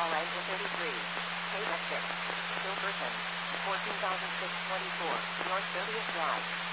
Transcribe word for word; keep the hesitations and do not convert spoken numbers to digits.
L engine thirty-three. K F six. Silverton. fourteen thousand six hundred twenty-four. North thirtieth Drive.